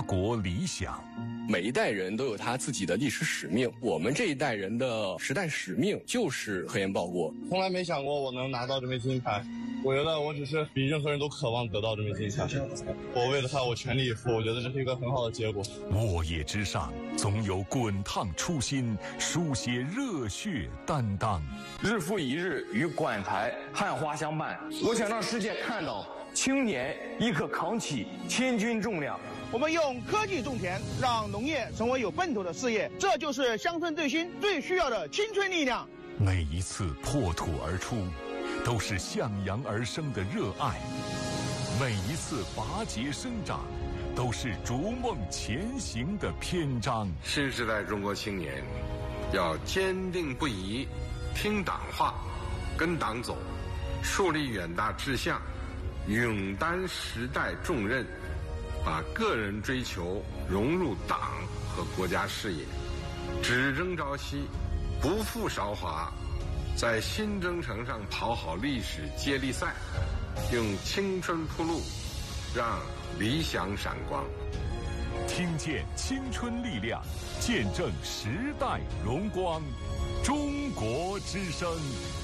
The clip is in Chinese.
国理想。 每一代人都有他自己的历史使命，我们这一代人的时代使命就是科研报国。 从来没想过我能拿到这枚金牌，我觉得我只是比任何人都渴望得到这枚金牌。我为了他，我全力以赴，我觉得这是一个很好的结果。 沃野之上，总有滚烫初心，书写热血担当。 日复一日与馆台汉花相伴，我想让世界看到青年亦可扛起千钧重量。 我们用科技种田，让农业成为有奔头的事业，这就是乡村振兴最需要的青春力量。 每一次破土而出，都是向阳而生的热爱；每一次拔节生长，都是逐梦前行的篇章。 新时代中国青年要坚定不移听党话，跟党走，树立远大志向，勇担时代重任，把个人追求融入党和国家事业，只争朝夕，不负韶华，在新征程上跑好历史接力赛，用青春铺路，让理想闪光。 听见青春力量，见证时代荣光。中国之声。